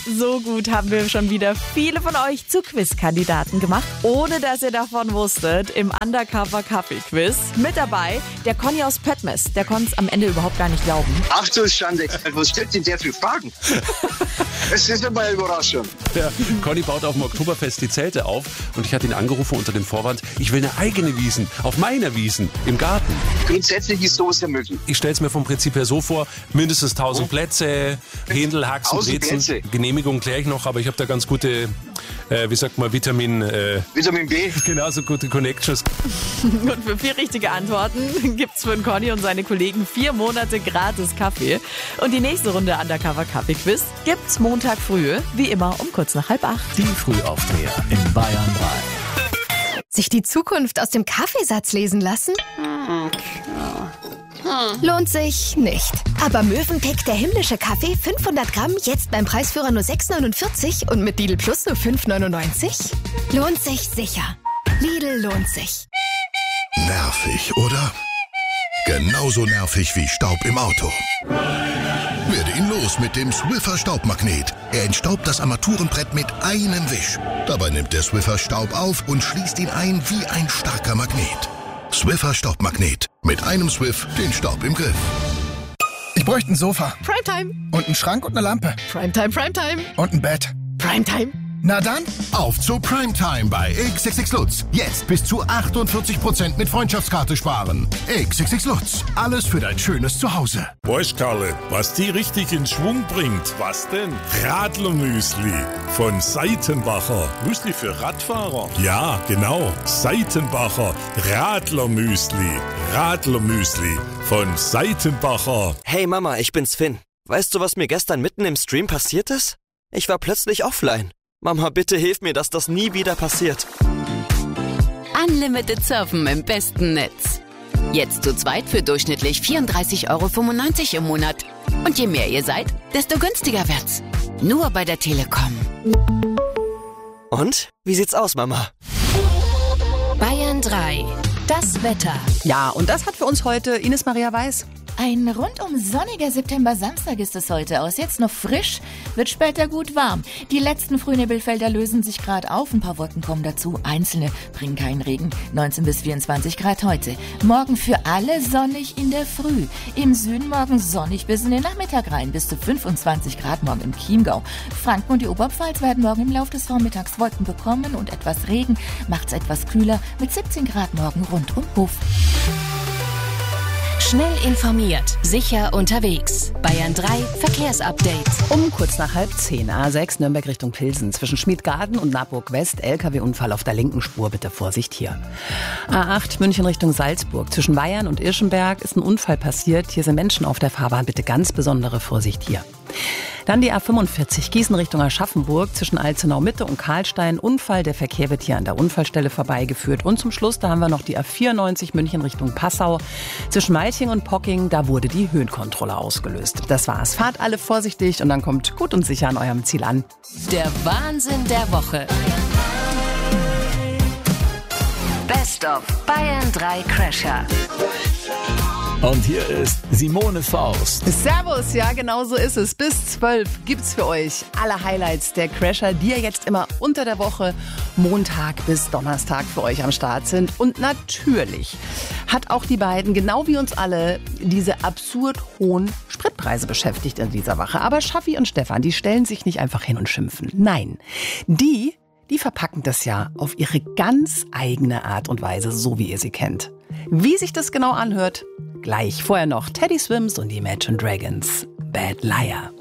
So gut haben wir schon wieder viele von euch zu Quizkandidaten gemacht, ohne dass ihr davon wusstet, im Undercover-Kaffee-Quiz. Mit dabei der Conny aus Pöttmes. Der konnte es am Ende überhaupt gar nicht glauben. Ach du Schande, was stellt denn der für Fragen? Es ist immer eine Überraschung. Der Conny baut auf dem Oktoberfest die Zelte auf und ich hatte ihn angerufen unter dem Vorwand, ich will eine eigene Wiesn, auf meiner Wiesn, im Garten. Grundsätzlich ist sowas ja möglich. Ich stelle es mir vom Prinzip her so vor, mindestens 1000 Plätze, Händel, Haxen, 1000 Brezen. Plätze. Genehmigung kläre ich noch, aber ich habe da ganz gute, Vitamin B. Genauso gute Connections. Und für 4 richtige Antworten gibt's für den Conny und seine Kollegen 4 Monate gratis Kaffee. Und die nächste Runde Undercover Kaffee Quiz gibt's Montag früh, wie immer um kurz nach 7:30. Die Frühaufdreher in Bayern 3. Sich die Zukunft aus dem Kaffeesatz lesen lassen? Lohnt sich nicht. Aber Mövenpick, der himmlische Kaffee, 500 Gramm, jetzt beim Preisführer nur 6,49 und mit Lidl Plus nur 5,99? Lohnt sich sicher. Lidl lohnt sich. Nervig, oder? Genauso nervig wie Staub im Auto. Werde ihn los mit dem Swiffer Staubmagnet. Er entstaubt das Armaturenbrett mit einem Wisch. Dabei nimmt der Swiffer Staub auf und schließt ihn ein wie ein starker Magnet. Swiffer Staubmagnet. Mit einem Swiff den Staub im Griff. Ich bräuchte ein Sofa. Primetime. Und einen Schrank und eine Lampe. Primetime, Primetime. Und ein Bett. Primetime. Na dann, Auf zu Primetime bei XXX Lutz. Jetzt bis zu 48% mit Freundschaftskarte sparen. XXX Lutz. Alles für dein schönes Zuhause. Weißt, Karle, was die richtig in Schwung bringt? Was denn? Radlermüsli von Seitenbacher. Müsli für Radfahrer? Ja, genau. Seitenbacher Radlermüsli. Radlermüsli von Seitenbacher. Hey Mama, ich bin's Finn. Weißt du, was mir gestern mitten im Stream passiert ist? Ich war plötzlich offline. Mama, bitte hilf mir, dass das nie wieder passiert. Unlimited Surfen im besten Netz. Jetzt zu zweit für durchschnittlich 34,95 € im Monat. Und je mehr ihr seid, desto günstiger wird's. Nur bei der Telekom. Und? Wie sieht's aus, Mama? Bayern 3. Das Wetter. Ja, und das hat für uns heute Ines Maria Weiß. Ein rundum sonniger September-Samstag ist es heute aus. Jetzt noch frisch, wird später gut warm. Die letzten Frühnebelfelder lösen sich gerade auf. Ein paar Wolken kommen dazu. Einzelne bringen keinen Regen. 19 bis 24 Grad heute. Morgen für alle sonnig in der Früh. Im Süden morgen sonnig bis in den Nachmittag rein. Bis zu 25 Grad morgen im Chiemgau. Franken und die Oberpfalz werden morgen im Laufe des Vormittags Wolken bekommen und etwas Regen. Macht's etwas kühler mit 17 Grad morgen rund um Hof. Schnell informiert, sicher unterwegs. Bayern 3 Verkehrsupdate. Um kurz nach 9:30, A6 Nürnberg Richtung Pilsen. Zwischen Schmidgarden und Naburg West, LKW-Unfall auf der linken Spur, bitte Vorsicht hier. A8 München Richtung Salzburg. Zwischen Bayern und Irschenberg ist ein Unfall passiert. Hier sind Menschen auf der Fahrbahn, bitte ganz besondere Vorsicht hier. Dann die A45 Gießen Richtung Aschaffenburg. Zwischen Alzenau Mitte und Karlstein. Unfall, der Verkehr wird hier an der Unfallstelle vorbeigeführt. Und zum Schluss, da haben wir noch die A94 München Richtung Passau. Zwischen Malching und Pocking, da wurde die Höhenkontrolle ausgelöst. Das war's. Fahrt alle vorsichtig und dann kommt gut und sicher an eurem Ziel an. Der Wahnsinn der Woche. Best of Bayern 3 Crasher. Und hier ist Simone Faust. Servus, ja genau so ist es. Bis 12 gibt's für euch alle Highlights der Crasher, die ja jetzt immer unter der Woche Montag bis Donnerstag für euch am Start sind. Und natürlich hat auch die beiden, genau wie uns alle, diese absurd hohen Spritpreise beschäftigt in dieser Woche. Aber Schaffi und Stefan, die stellen sich nicht einfach hin und schimpfen. Nein, die verpacken das ja auf ihre ganz eigene Art und Weise, so wie ihr sie kennt. Wie sich das genau anhört, gleich. Vorher noch Teddy Swims und die Imagine Dragons. Bad Liar.